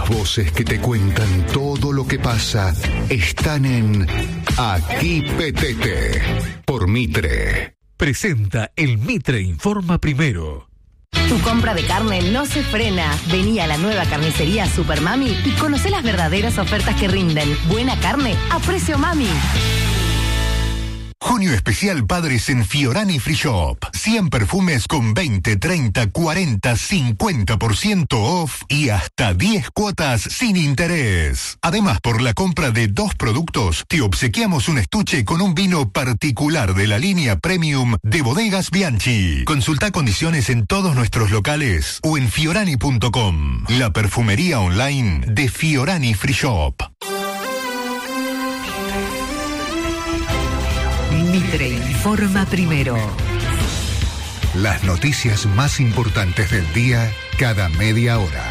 Las voces que te cuentan todo lo que pasa están en Aquí Petete, por Mitre. Presenta el Mitre Informa Primero. Tu compra de carne no se frena. Vení a la nueva carnicería Super Mami y conocé las verdaderas ofertas que rinden. Buena carne a precio mami. Junio especial Padres en Fiorani Free Shop. 100 perfumes con 20, 30, 40, 50% off y hasta 10 cuotas sin interés. Además, por la compra de 2 productos, te obsequiamos un estuche con un vino particular de la línea Premium de Bodegas Bianchi. Consulta condiciones en todos nuestros locales o en fiorani.com. La perfumería online de Fiorani Free Shop. Mitre Informa Primero. Las noticias más importantes del día cada media hora.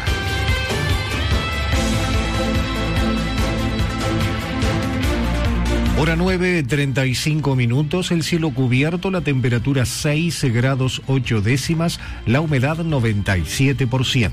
Hora 9:35, el cielo cubierto, la temperatura 6 grados 8 décimas, la humedad 97%.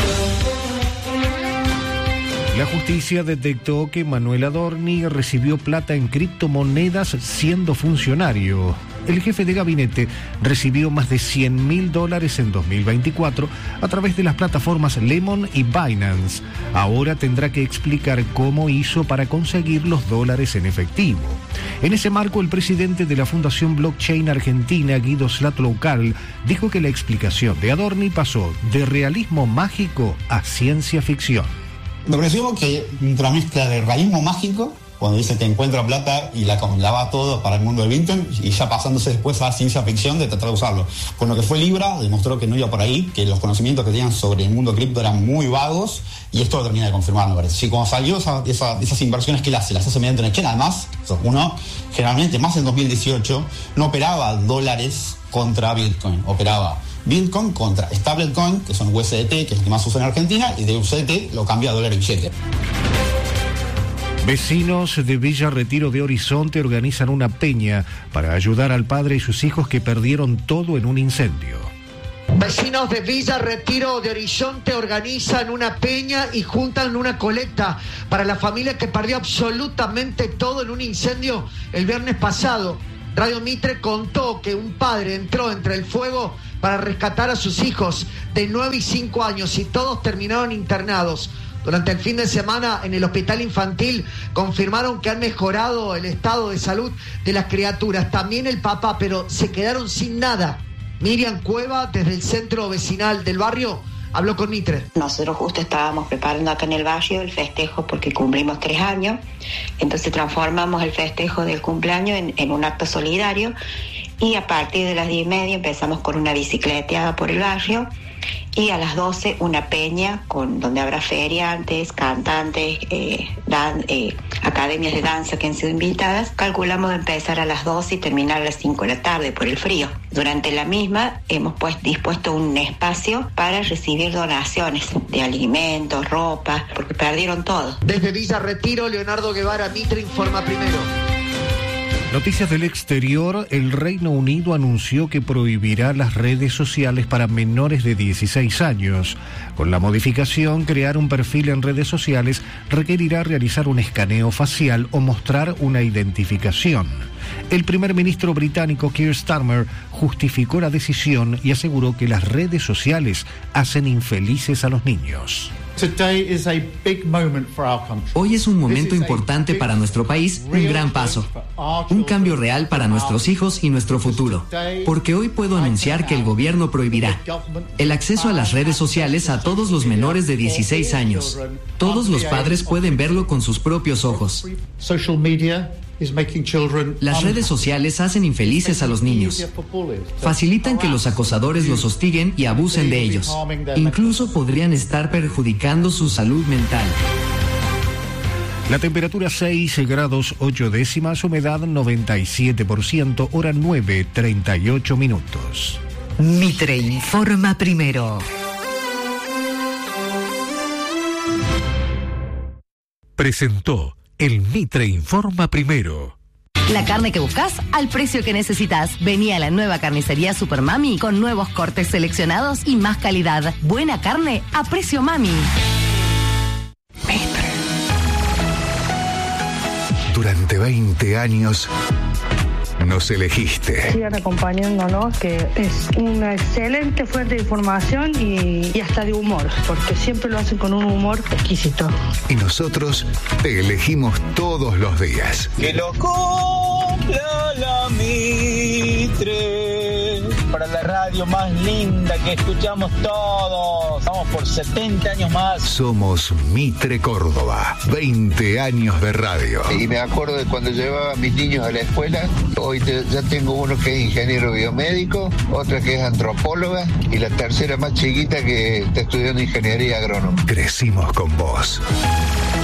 La justicia detectó que Manuel Adorni recibió plata en criptomonedas siendo funcionario. El jefe de gabinete recibió más de $100.000 en 2024 a través de las plataformas Lemon y Binance. Ahora tendrá que explicar cómo hizo para conseguir los dólares en efectivo. En ese marco, el presidente de la Fundación Blockchain Argentina, Guido Slatlocal, dijo que la explicación de Adorni pasó de realismo mágico a ciencia ficción. Me pareció que una mezcla de realismo mágico, cuando dice que encuentra plata y la va todo para el mundo del Bitcoin, y ya pasándose después a la ciencia ficción de tratar de usarlo. Con lo que fue Libra, demostró que no iba por ahí, que los conocimientos que tenían sobre el mundo cripto eran muy vagos, y esto lo termina de confirmar, me parece. Si cuando salió esas inversiones que él hace, las hace mediante una exchange, además, uno generalmente, más en 2018, no operaba dólares contra Bitcoin, operaba Bitcoin contra Stablecoin, que son USDT, que es lo que más usa en Argentina, y de USDT lo cambia a dólar y billete. Vecinos de Villa Retiro de Horizonte organizan una peña para ayudar al padre y sus hijos que perdieron todo en un incendio. Vecinos de Villa Retiro de Horizonte organizan una peña y juntan una colecta para la familia que perdió absolutamente todo en un incendio el viernes pasado. Radio Mitre contó que un padre entró entre el fuego para rescatar a sus hijos de 9 y 5 años y todos terminaron internados. Durante el fin de semana en el hospital infantil confirmaron que han mejorado el estado de salud de las criaturas, también el papá, pero se quedaron sin nada. Miriam Cueva, desde el centro vecinal del barrio, habló con Mitre. Nosotros justo estábamos preparando acá en el barrio el festejo porque cumplimos 3 años, entonces transformamos el festejo del cumpleaños en un acto solidario. Y a partir de las 10:30 empezamos con una bicicleteada por el barrio y a las 12 una peña donde habrá feriantes, cantantes, academias de danza que han sido invitadas. Calculamos empezar a las 12 y terminar a las 5 de la tarde por el frío. Durante la misma hemos dispuesto un espacio para recibir donaciones de alimentos, ropa, porque perdieron todo. Desde Villa Retiro, Leonardo Guevara, Mitre Informa Primero. Noticias del exterior. El Reino Unido anunció que prohibirá las redes sociales para menores de 16 años. Con la modificación, crear un perfil en redes sociales requerirá realizar un escaneo facial o mostrar una identificación. El primer ministro británico Keir Starmer justificó la decisión y aseguró que las redes sociales hacen infelices a los niños. Hoy es un momento importante para nuestro país, un gran paso, un cambio real para nuestros hijos y nuestro futuro, porque hoy puedo anunciar que el gobierno prohibirá el acceso a las redes sociales a todos los menores de 16 años. Todos los padres pueden verlo con sus propios ojos. Las redes sociales hacen infelices a los niños. Facilitan que los acosadores los hostiguen y abusen de ellos. Incluso podrían estar perjudicando su salud mental. La temperatura 6 grados 8 décimas, humedad 97%, hora 9:38. Mitre Informa Primero. Presentó el Mitre Informa Primero. La carne que buscas al precio que necesitas. Vení a la nueva carnicería Super Mami con nuevos cortes seleccionados y más calidad. Buena carne a precio mami. Durante 20 años nos elegiste. Sigan acompañándonos, que es una excelente fuente de información y hasta de humor, porque siempre lo hacen con un humor exquisito. Y nosotros te elegimos todos los días. Que lo cumpla la Mitre, para la radio más linda que escuchamos todos. Vamos por 70 años más. Somos Mitre Córdoba, 20 años de radio. Y me acuerdo de cuando llevaba a mis niños a la escuela. Hoy ya tengo uno que es ingeniero biomédico, otra que es antropóloga y la tercera más chiquita que está estudiando ingeniería agrónoma. Crecimos con vos.